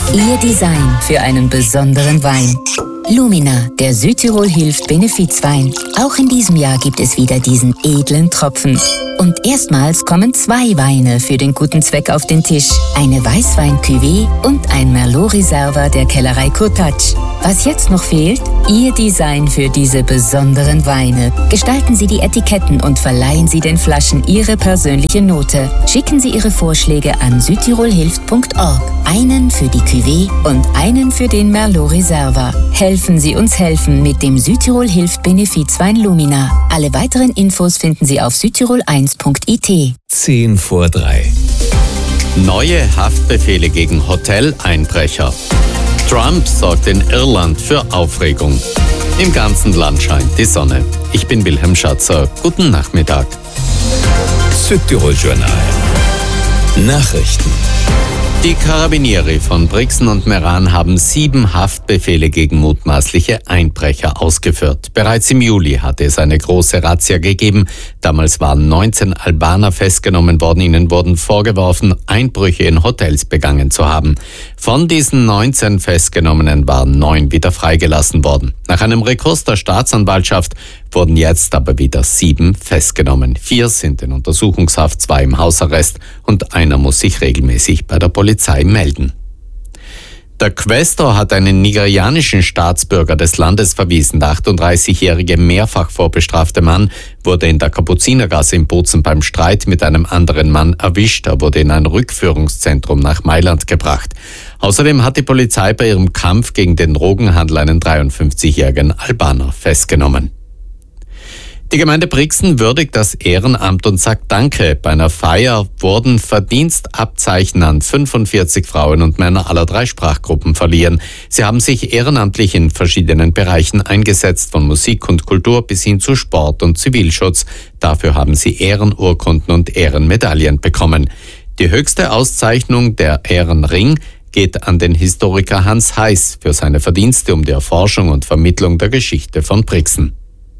Ihr Design für einen besonderen Wein. Lumina, der Südtirol hilft Benefizwein. Auch in diesem Jahr gibt es wieder diesen edlen Tropfen. Und erstmals kommen 2 Weine für den guten Zweck auf den Tisch. Eine Weißwein-Cuvée und ein Merlot Reserva der Kellerei Kurtatsch. Was jetzt noch fehlt? Ihr Design für diese besonderen Weine. Gestalten Sie die Etiketten und verleihen Sie den Flaschen Ihre persönliche Note. Schicken Sie Ihre Vorschläge an südtirolhilft.org. Einen für die Cuvée und einen für den Merlot Reserva. Helfen Sie uns helfen mit dem Südtirol Hilft Benefizwein Lumina. Alle weiteren Infos finden Sie auf südtirol1.it. 10 vor 3. Neue Haftbefehle gegen Hoteleinbrecher. Trump sorgt in Irland für Aufregung. Im ganzen Land scheint die Sonne. Ich bin Wilhelm Schatzer. Guten Nachmittag. Südtirol Journal. Nachrichten. Die Carabinieri von Brixen und Meran haben 7 Haftbefehle gegen mutmaßliche Einbrecher ausgeführt. Bereits im Juli hatte es eine große Razzia gegeben. Damals waren 19 Albaner festgenommen worden. Ihnen wurden vorgeworfen, Einbrüche in Hotels begangen zu haben. Von diesen 19 Festgenommenen waren 9 wieder freigelassen worden. Nach einem Rekurs der Staatsanwaltschaft wurden jetzt aber wieder 7 festgenommen. 4 sind in Untersuchungshaft, 2 im Hausarrest und einer muss sich regelmäßig bei der Polizei melden. Der Quästor hat einen nigerianischen Staatsbürger des Landes verwiesen. Der 38-jährige mehrfach vorbestrafte Mann wurde in der Kapuzinergasse in Bozen beim Streit mit einem anderen Mann erwischt. Er wurde in ein Rückführungszentrum nach Mailand gebracht. Außerdem hat die Polizei bei ihrem Kampf gegen den Drogenhandel einen 53-jährigen Albaner festgenommen. Die Gemeinde Brixen würdigt das Ehrenamt und sagt Danke. Bei einer Feier wurden Verdienstabzeichen an 45 Frauen und Männer aller 3 Sprachgruppen verliehen. Sie haben sich ehrenamtlich in verschiedenen Bereichen eingesetzt, von Musik und Kultur bis hin zu Sport und Zivilschutz. Dafür haben sie Ehrenurkunden und Ehrenmedaillen bekommen. Die höchste Auszeichnung, der Ehrenring, geht an den Historiker Hans Heiß für seine Verdienste um die Erforschung und Vermittlung der Geschichte von Brixen.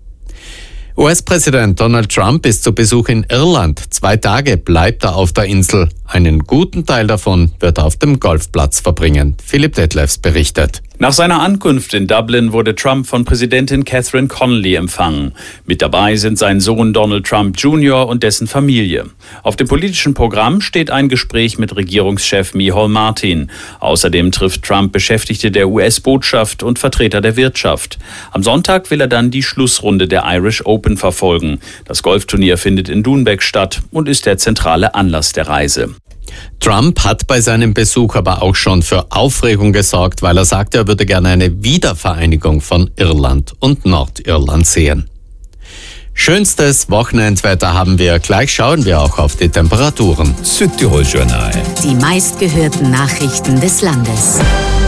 US-Präsident Donald Trump ist zu Besuch in Irland. 2 Tage bleibt er auf der Insel. Einen guten Teil davon wird er auf dem Golfplatz verbringen. Philipp Detlefs berichtet. Nach seiner Ankunft in Dublin wurde Trump von Präsidentin Catherine Connolly empfangen. Mit dabei sind sein Sohn Donald Trump Jr. und dessen Familie. Auf dem politischen Programm steht ein Gespräch mit Regierungschef Micheál Martin. Außerdem trifft Trump Beschäftigte der US-Botschaft und Vertreter der Wirtschaft. Am Sonntag will er dann die Schlussrunde der Irish Open verfolgen. Das Golfturnier findet in Doonbeg statt und ist der zentrale Anlass der Reise. Trump hat bei seinem Besuch aber auch schon für Aufregung gesorgt, weil er sagte, er würde gerne eine Wiedervereinigung von Irland und Nordirland sehen. Schönstes Wochenendwetter haben wir. Gleich schauen wir auch auf die Temperaturen. Südtirol Journal. Die meistgehörten Nachrichten des Landes.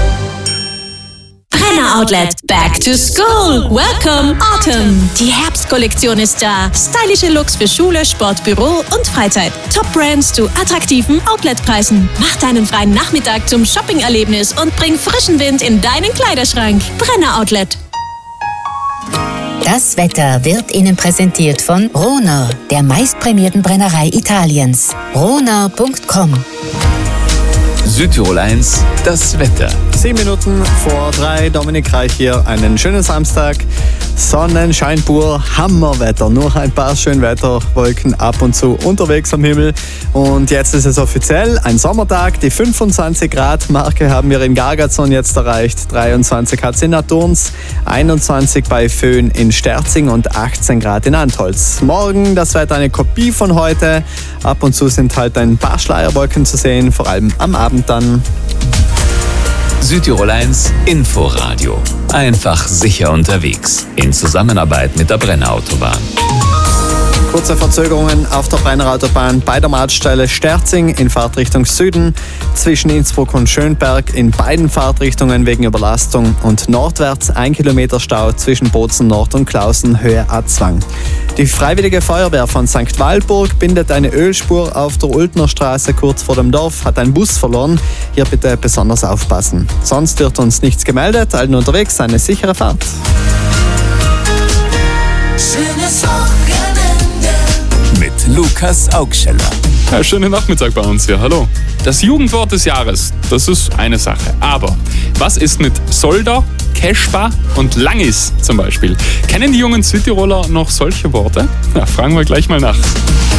Outlet Back to School. Welcome Autumn. Die Herbstkollektion ist da. Stylische Looks für Schule, Sport, Büro und Freizeit. Top-Brands zu attraktiven Outletpreisen. Mach deinen freien Nachmittag zum Shopping-Erlebnis und bring frischen Wind in deinen Kleiderschrank. Brenner Outlet. Das Wetter wird Ihnen präsentiert von Ronor, der meistprämierten Brennerei Italiens. Ronor.com. Südtirol 1, das Wetter. 7 Minuten vor 3, Dominik Reich hier. Einen schönen Samstag. Sonnenschein pur, Hammerwetter. Nur ein paar Schönwetterwolken ab und zu unterwegs am Himmel. Und jetzt ist es offiziell ein Sommertag. Die 25 Grad Marke haben wir in Gargatzon jetzt erreicht. 23 hat es in Naturns, 21 bei Föhn in Sterzing und 18 Grad in Antholz. Morgen das Wetter eine Kopie von heute. Ab und zu sind halt ein paar Schleierwolken zu sehen, vor allem am Abend dann. Südtirol 1 Inforadio. Einfach sicher unterwegs. In Zusammenarbeit mit der Brenner Autobahn. Kurze Verzögerungen auf der Brenner Autobahn bei der Mautstelle Sterzing in Fahrtrichtung Süden, zwischen Innsbruck und Schönberg in beiden Fahrtrichtungen wegen Überlastung und nordwärts 1 Kilometer Stau zwischen Bozen Nord und Klausen Höhe A-Zwang. Die Freiwillige Feuerwehr von St. Walburg bindet eine Ölspur auf der Ultner Straße kurz vor dem Dorf, hat einen Bus verloren. Hier bitte besonders aufpassen. Sonst wird uns nichts gemeldet, allen unterwegs eine sichere Fahrt. Schönes Wochenende mit Lukas Augscheller. Ja, schönen Nachmittag bei uns hier. Hallo. Das Jugendwort des Jahres, das ist eine Sache. Aber was ist mit Solder, Keschba und Langis zum Beispiel? Kennen die jungen Südtiroler noch solche Worte? Na, fragen wir gleich mal nach.